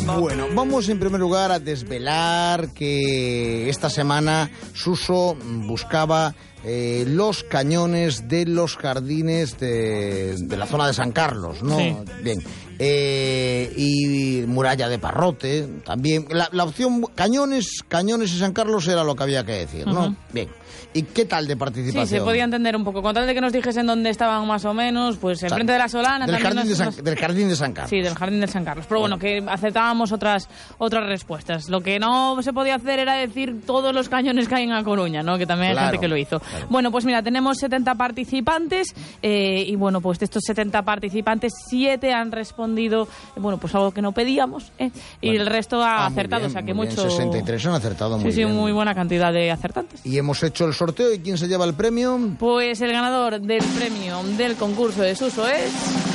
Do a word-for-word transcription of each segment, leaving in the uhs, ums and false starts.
Bueno, vamos en primer lugar a desvelar que esta semana Suso buscaba eh, los cañones de los jardines de, de la zona de San Carlos, ¿no? Sí. Bien. Eh, y Muralla de Parrote también. La, la opción cañones, cañones y San Carlos era lo que había que decir, ¿no? Uh-huh. Bien. ¿Y qué tal de participación? Sí, se podía entender un poco. Con tal de que nos dijesen dónde estaban más o menos, pues enfrente de la Solana... Del, también jardín nos, de San, nos... del Jardín de San Carlos. Sí, del Jardín de San Carlos. Pero bueno, que aceptábamos otras otras respuestas. Lo que no se podía hacer era decir todos los cañones que hay en A Coruña, ¿no? Que también hay Claro, gente que lo hizo. claro. Bueno, pues mira, tenemos setenta participantes eh, y bueno, pues de estos setenta participantes, siete han respondido, bueno, pues algo que no pedíamos, ¿eh? Y Bueno. el resto ha Ah, muy acertado, bien, o sea que muy bien. mucho... sesenta y tres han acertado muy sí, sí, bien. muy buena cantidad de acertantes. Y hemos hecho el sorteo. ¿Y quién se lleva el premio? Pues el ganador del premio del concurso de Suso es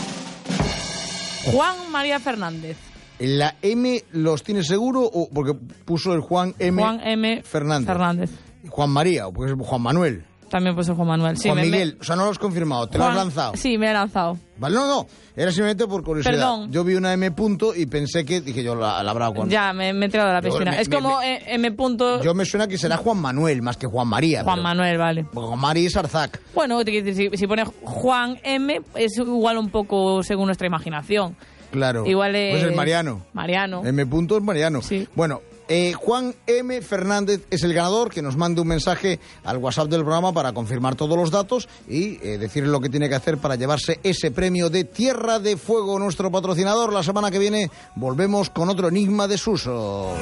Juan María Fernández. ¿La M los tiene seguro o porque puso el Juan M. Juan M. Fernández? Fernández. Juan María o pues Juan Manuel. También puso Juan Manuel. Sí, Juan me- Miguel. me- O sea, no lo has confirmado. ¿Te Juan- lo has lanzado? Sí, me he lanzado. Vale, no, no. Era simplemente por curiosidad. Perdón. Yo vi una M punto y pensé que... Dije yo, la, la habrá con... Ya, me, me he tirado a la Yo piscina. me- es me- como me- eh, M. punto- Yo me suena que será Juan Manuel más que Juan María. Juan pero- Manuel, vale. Porque Juan María es Arzac. Bueno, te quiero decir, si, si pone Juan M, es igual un poco según nuestra imaginación. Claro. Igual es... Pues es Mariano. Mariano. M punto es Mariano. Sí. Bueno, eh, Juan M. Fernández es el ganador, que nos mande un mensaje al WhatsApp del programa para confirmar todos los datos y eh, decirle lo que tiene que hacer para llevarse ese premio de Tierra de Fuego, nuestro patrocinador. La semana que viene volvemos con otro enigma de Suso.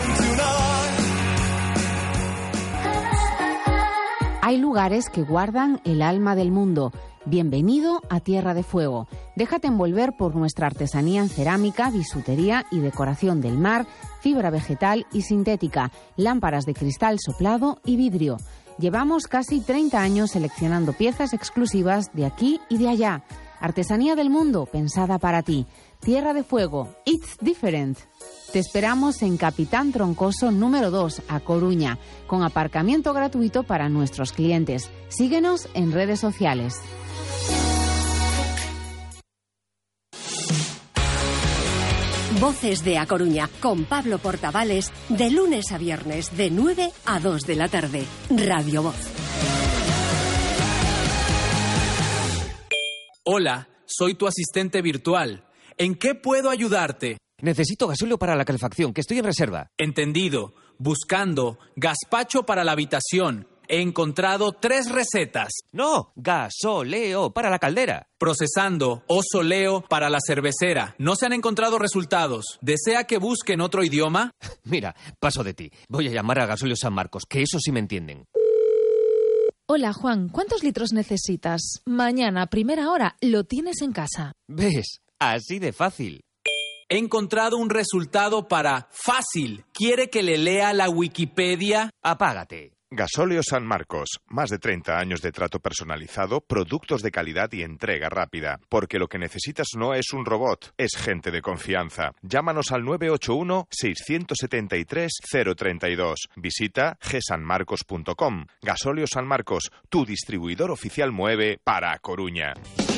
Hay lugares que guardan el alma del mundo. Bienvenido a Tierra de Fuego. Déjate envolver por nuestra artesanía en cerámica, bisutería y decoración del mar, fibra vegetal y sintética, lámparas de cristal soplado y vidrio. Llevamos casi treinta años seleccionando piezas exclusivas de aquí y de allá. Artesanía del mundo pensada para ti. Tierra de Fuego. It's different. Te esperamos en Capitán Troncoso número dos, A Coruña, con aparcamiento gratuito para nuestros clientes. Síguenos en redes sociales. Voces de A Coruña, con Pablo Portavales, de lunes a viernes, de nueve a dos de la tarde. Radio Voz. Hola, soy tu asistente virtual. ¿En qué puedo ayudarte? Necesito gasóleo para la calefacción, que estoy en reserva. Entendido. Buscando gazpacho para la habitación. He encontrado tres recetas. No, gasóleo para la caldera. Procesando Oso Leo para la cervecera. No se han encontrado resultados. ¿Desea que busque en otro idioma? Mira, paso de ti. Voy a llamar a Gasóleo San Marcos, que eso sí me entienden. Hola, Juan, ¿cuántos litros necesitas? Mañana, primera hora, lo tienes en casa. ¿Ves? Así de fácil. He encontrado un resultado para fácil. ¿Quiere que le lea la Wikipedia? Apágate. Gasóleo San Marcos. Más de treinta años de trato personalizado, productos de calidad y entrega rápida. Porque lo que necesitas no es un robot, es gente de confianza. Llámanos al nueve ocho uno, seis siete tres, cero tres dos. Visita ge san marcos punto com. Gasóleo San Marcos, tu distribuidor oficial Moeve para A Coruña.